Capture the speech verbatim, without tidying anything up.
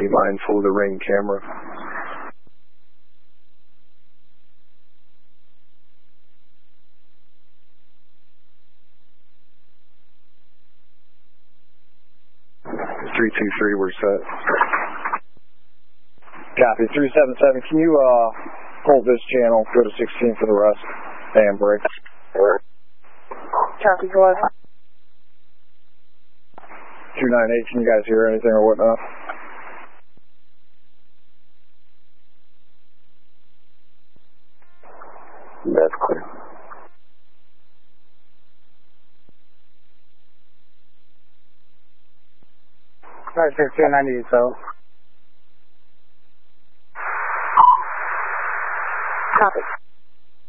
Be mindful of the ring camera. three two three, we're set. Copy. three seven seven, can you uh, hold this channel, go to sixteen for the rest, and break? Copy, go ahead. two nine eight, can you guys hear anything or whatnot? That's clear. Right, two ninety-eight, so. Copy.